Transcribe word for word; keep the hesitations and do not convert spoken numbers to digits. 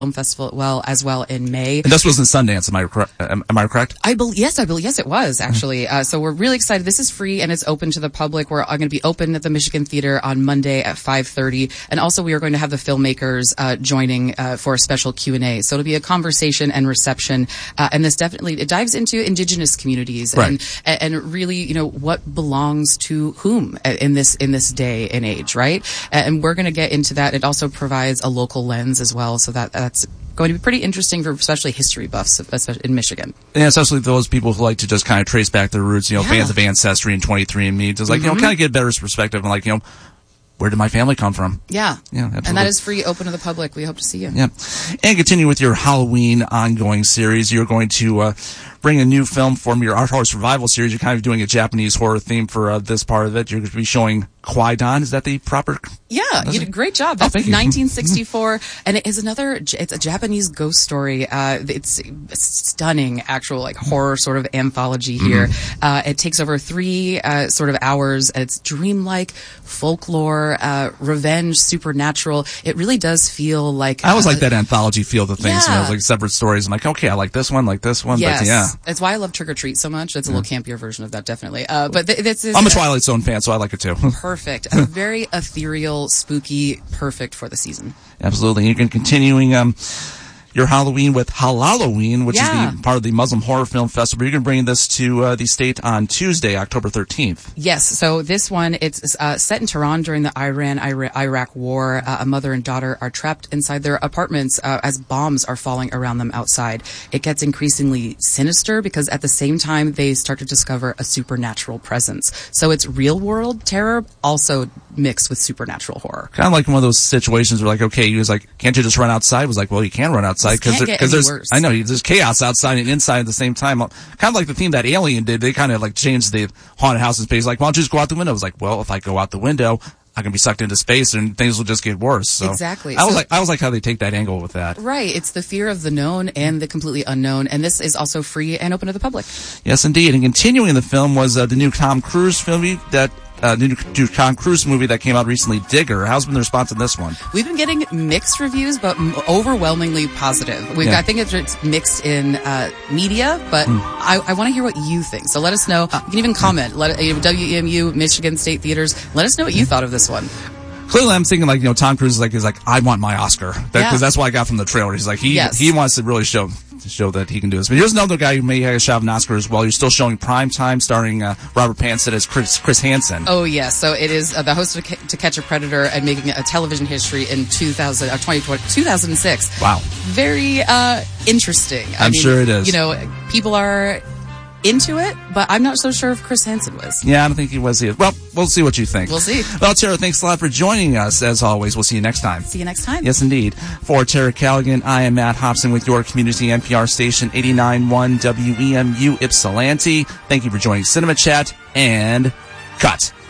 Film Festival well as well in May. And this was in Sundance, am I correct? Am, am I correct? I believe yes, I believe yes, it was actually. Uh, so we're really excited. This is free and it's open to the public. We're going to be open at the Michigan Theater on Monday at five thirty, and also we are going to have the filmmakers uh, joining uh, for a special Q and A. So it'll be a conversation and reception, uh, and this definitely it dives into Indigenous communities right. and and really you know what belongs to whom in this in this day and age, right? And we're going to get into that. It also provides a local lens as well, so that that's going to be pretty interesting for especially history buffs, especially in Michigan. And especially those people who like to just kind of trace back their roots, you know, yeah. fans of Ancestry and twenty-three and me. Just like, mm-hmm. you know, kind of get a better perspective and like, you know, where did my family come from? Yeah. Yeah, absolutely. And that is free, open to the public. We hope to see you. Yeah. And continue with your Halloween ongoing series. You're going to uh, bring a new film from your art horror survival series. You're kind of doing a Japanese horror theme for uh, this part of it. You're going to be showing Kwai-Dan. Is that the proper? Yeah, you did a great job. Oh, That's nineteen sixty-four, and it is another. It's a Japanese ghost story. Uh, it's a stunning, actual like horror sort of anthology here. Mm-hmm. Uh, it takes over three uh, sort of hours. It's dreamlike, folklore, uh, revenge, supernatural. It really does feel like. I always uh, like that anthology feel to things. Yeah. You know, like separate stories. I'm like, okay, I like this one, like this one. Yes. But yeah, that's why I love Trick or Treat so much. It's a little campier version of that, definitely. Uh, but th- this is. I'm a Twilight Zone fan, so I like it too. Perfect. A very ethereal, spooky, perfect for the season. Absolutely. You can continuing um your Halloween with Halloween, which yeah. is the part of the Muslim Horror Film Festival. You're going to bring this to uh, the state on Tuesday, October thirteenth. Yes. So this one, it's uh, set in Tehran during the Iran-Iraq war. Uh, a mother and daughter are trapped inside their apartments uh, as bombs are falling around them outside. It gets increasingly sinister because at the same time they start to discover a supernatural presence. So it's real-world terror also mixed with supernatural horror. Kind of like one of those situations where like, okay, he was like, can't you just run outside? It was like, well, you can run outside. Because there, there's, worse. I know there's chaos outside and inside at the same time. Kind of like the theme that Alien did. They kind of like changed the haunted house in space. Like, why don't you just go out the window? I was like, well, if I go out the window, I can be sucked into space and things will just get worse. So exactly. I was so, like, I was like how they take that angle with that. Right. It's the fear of the known and the completely unknown. And this is also free and open to the public. Yes, indeed. And continuing the film was uh, the new Tom Cruise movie that. Uh, new, new Tom Cruise movie that came out recently, Digger. How's been the response on this one? We've been getting mixed reviews, but m- overwhelmingly positive. We've, yeah. I think it's, it's mixed in uh, media, but mm. I, I want to hear what you think. So let us know. You can even comment. Let uh, W E M U, Michigan State Theaters. Let us know what you thought of this one. Clearly, I'm thinking like you know Tom Cruise is like is like I want my Oscar because that, yeah. that's what I got from the trailer. He's like he yes. he wants to really show. To show that he can do this. But here's another guy who may have a shot of an Oscar as well. You're still showing Prime Time, starring uh, Robert Pattinson as Chris, Chris Hansen. Oh, yes. Yeah. So it is uh, the host of To Catch a Predator and making a television history in two thousand, uh, twenty twenty, two thousand six. Wow. Very uh, interesting. I I'm mean, sure it is. You know, people are into it, but I'm not so sure if Chris Hansen was. Yeah, I don't think he was either. Well, we'll see what you think. We'll see. Well, Tara, thanks a lot for joining us. As always, we'll see you next time. See you next time. Yes, indeed. For Tara Callaghan, I am Matt Hobson with your community N P R station eighty-nine point one W E M U Ypsilanti. Thank you for joining Cinema Chat, and cut.